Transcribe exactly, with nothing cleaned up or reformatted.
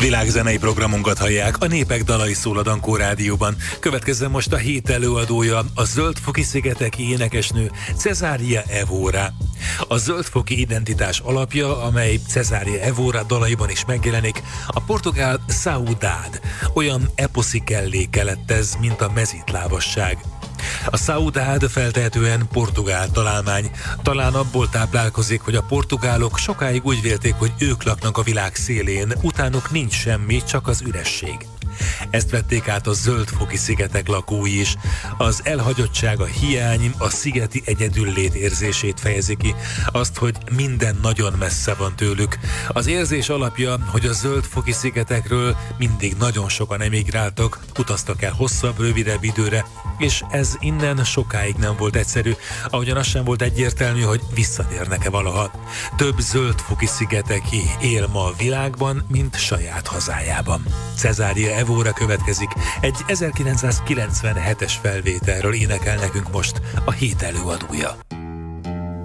Világzenei programunkat hallják, a Népek dalai szól a Dankó Rádióban. Következzen most a hét előadója, a Zöld-foki-szigeteki énekesnő Cesária Evora. A zöldfoki identitás alapja, amely Cesária Evora dalaiban is megjelenik, a portugál saudade, olyan eposzi kelléke lett ez, mint a mezítlábasság. A saudade feltehetően portugál találmány, talán abból táplálkozik, hogy a portugálok sokáig úgy vélték, hogy ők laknak a világ szélén, utánuk nincs semmi, csak az üresség. Ezt vették át a zöldfoki szigetek lakói is. Az elhagyottság, a hiány, a szigeti egyedüllét érzését fejezi ki, azt, hogy minden nagyon messze van tőlük. Az érzés alapja, hogy a zöldfoki szigetekről mindig nagyon sokan emigráltak, utaztak el hosszabb, rövidebb időre, és ez innen sokáig nem volt egyszerű, ahogyan az sem volt egyértelmű, hogy visszatérnek-e valaha. Több zöldfoki szigeteki él ma a világban, mint saját hazájában. Cesária Evora következik, egy ezerkilencszázkilencvenhetes felvételről énekel nekünk most a hét előadója.